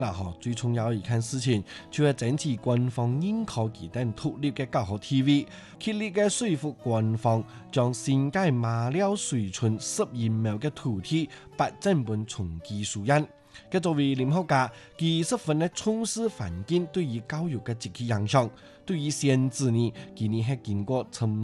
嗱，好，最重要一件事情，就係爭取官方認可佢等獨立嘅教學地位，竭力嘅說服官方將新界馬寮水村10英畝嘅土地撥整本重基書院。佢作為林學家，佢十分嘅重視環境對於教育嘅積極影響，對於先子呢，佢呢係經過